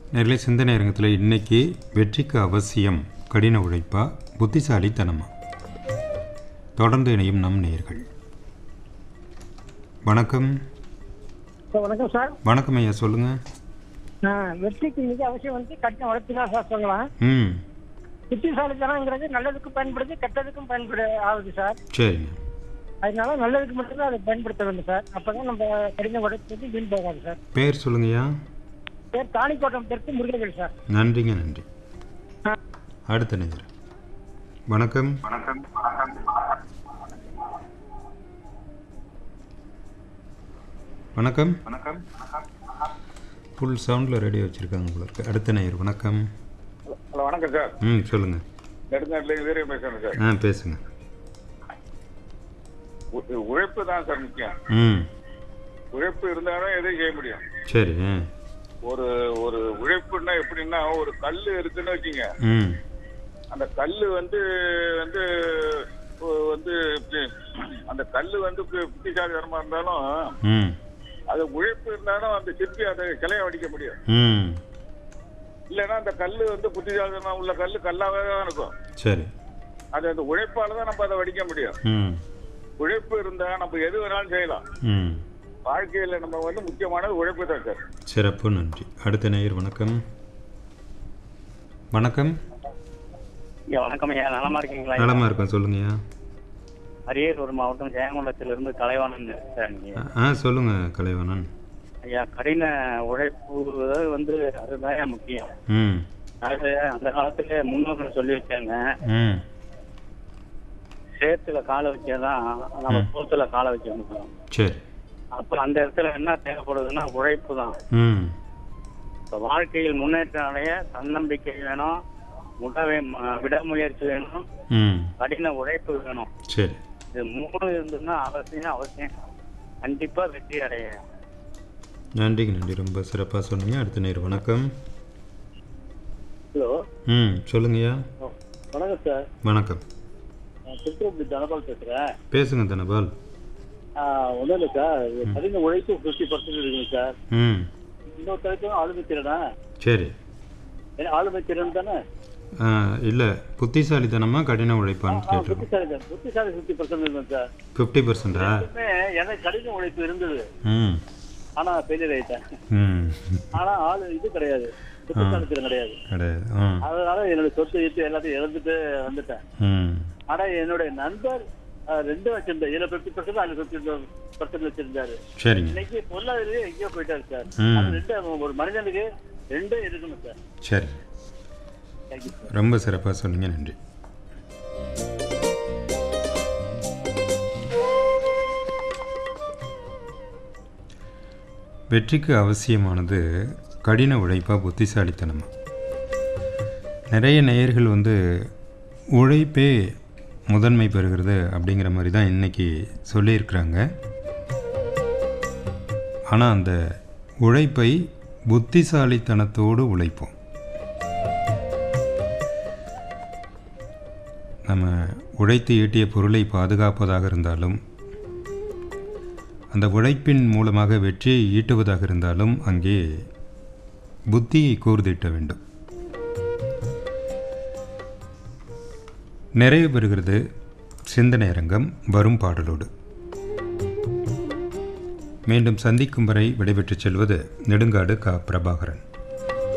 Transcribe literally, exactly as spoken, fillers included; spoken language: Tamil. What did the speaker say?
நேர்களை சிந்தனை அரங்கத்தில் இன்னைக்கு வெற்றிக்கு அவசியம் கடின உழைப்பா புத்திசாலித்தனமா? தொடர்ந்து இணையும் நம் நேயர்கள். வணக்கம். வணக்கம் சார். வணக்கம் ஐயா, சொல்லுங்க. வெற்றிக்கு இன்னைக்கு அவசியம் வந்து கடின உழைப்பு தான் சார் சொல்லலாம். ம் புத்திசாலித்தனங்கிறது நல்லதுக்கும் பயன்படுது, கெட்டதுக்கும் பயன்படு ஆகுது சார். சரிங்க. அதனால நல்லதுக்கு மட்டும்தான் அதை பயன்படுத்த வேண்டும் சார். அப்பதான் நம்ம கடின உழைப்பு வந்து வீண் போகாது சார். பேர் சொல்லுங்கய்யா. பேர் தாணிக்கோட்டம் தெற்கு முருகவேல் சார். நன்றிங்க, நன்றி. அடுத்த நேயர். வணக்கம். வணக்கம். வணக்கம். வணக்கம். ஃபுல் சவுண்டில் ரேடியோ வச்சுருக்காங்க போல இருக்கு. அடுத்த நேயர். வணக்கம். ஹலோ, வணக்கம் சார். ம் சொல்லுங்கள். நெடுங்காட்டில் வீரியம் பேசுகிறேன் சார். ஆ பேசுங்க. உ- உழைப்பு தான் சார் முக்கியம். ம் உழைப்பு இருந்தாலும் எதையும் செய்ய முடியும். சரி. ஒரு ஒரு உழைப்புன்னா எப்படின்னா, ஒரு கல் இருக்குன்னு வச்சுங்க. ம் அந்த கல் வந்து வந்து ஒ- வந்து இப்படி அந்த கல் வந்து பு- புத்திசாலித்தனமா இருந்தாலும் ம் அது உழைப்பு இருந்தாலும் அந்த சிற்பி அதை கிளைய வடிக்க முடியும். ம் இல்லைன்னா அந்த கல் வந்து புத்திசாலித்தனம் உள்ள கல் கல்லாவே தான் இருக்கும். சரி. அது அந்த உழைப்பால தான் நம்ம அதை வடிக்க முடியும். ம் உழைப்பு இருந்தா நம்ம எது வேணாலும் செய்யலாம். ம் வாழ்க்கையில நம்ம வந்து முக்கியமானது உழைப்பு தான் சார். சிறப்பு, நன்றி. அடுத்த நேயர். வணக்கம். வணக்கம். ஐயா வணக்கம் ஐயா, நலமா இருக்கீங்களா? நலமா இருக்கேன், சொல்லுங்கய்யா. அரியலூர் மாவட்டம் ஜெயங்கொண்டத்திலிருந்து கலைவாணன் சார். நீங்க ஆ சொல்லுங்க கலைவாணன். ஐயா, கடின உழைப்பு வந்து அதுதான் முக்கியம். ம் அது அந்த காலத்துல முன்னோர்கள் சொல்லி வச்சாங்க, ம் சேத்துல காலை வச்சாதான் நம்ம சோத்துல காலை வைக்க முடியும். சரி. அப்ப அந்த இடத்துல என்ன தேவைப்படுதுன்னா உழைப்பு தான். ம் இப்ப வாழ்க்கையில் முன்னேற்றம் அடைய தன்னம்பிக்கை வேணும், முடவே விடாமுயற்சி வேணும், ம் கடின உழைப்பு வேணும். சரி. இது மூணு இருந்ததுன்னா அவசியம் அவசியம் கண்டிப்பா வெற்றி அடைய. நன்றிங்க, நன்றி. ரொம்ப சிறப்பாக சொன்னீங்க. அடுத்த நேயர். வணக்கம். ஹலோ, ம் சொல்லுங்கய்யா. வணக்கம் சார். வணக்கம். திருப்பூர் தனபால் பேசுறேன். பேசுங்க தனபால். ஒன்றும் இல்லை சார், கடின உழைப்பு ஃபிஃப்டி பர்சன்ட் இருக்குங்க சார். ம் இன்னொரு தலைக்கும் ஆளுமை திறனா? சரி. ஏன்னா ஆளுமை திறன் தானே. இல்லை, புத்திசாலித்தனமா கடின உழைப்பான்னு கேட்டிருக்கோம். புத்திசாலி புத்திசாலி ஃபிஃப்டி பர்சன்ட் இருக்கும் சார். ஃபிஃப்டி பர்சன்டா? எனக்கு கடின உழைப்பு இருந்தது, ம் ஆனா ஃபெயிலியர் ஆயிட்டேன். ம் ஆனா ஆளு இது கிடையாது, புத்திசாலித்திறன் கிடையாது. கிடையாது. ஆ அதனால என்னோட சொத்து ஈட்டு எல்லாத்தையும் இழந்துட்டு வந்துட்டேன். ம் ஆனா என்னுடைய நண்பர் அஹ், ரெண்டு வச்சிருந்தார். இதுல பிப்டி பர்சன்ட் அதுல பிப்டி பர்சன்ட் வச்சிருந்தாரு. சரிங்க. இன்னைக்கு பொருளாதாரே எங்கேயோ போயிட்டாரு சார். ம். அது ரெண்டு, ஒரு மனிதனுக்கு ரெண்டும் இருக்கணும் சார். சரி, தேங்க்யூ சார். ரொம்ப சிறப்பாக சொன்னீங்க, நன்றி. வெற்றிக்கு அவசியமானது கடின உழைப்பா புத்திசாலித்தனமா? நிறைய நேயர்கள் வந்து உழைப்பே முதன்மை பெறுகிறது அப்படிங்கிற மாதிரி தான் இன்றைக்கி சொல்லியிருக்கிறாங்க. ஆனால் அந்த உழைப்பை புத்திசாலித்தனத்தோடு உழைப்போம். நம்ம உழைத்து ஈட்டிய பொருளை பாதுகாப்பதாக இருந்தாலும், அந்த உழைப்பின் மூலமாக வெற்றியை ஈட்டுவதாக இருந்தாலும் அங்கே புத்தியை கூர்திட்ட வேண்டும். நிறைவு பெறுகிறது சிந்தனை அரங்கம் வரும் பாடலோடு. மீண்டும் சந்திக்கும் வரை விடைபெற்றுச் செல்வது நெடுங்காடு கா பிரபாகரன்.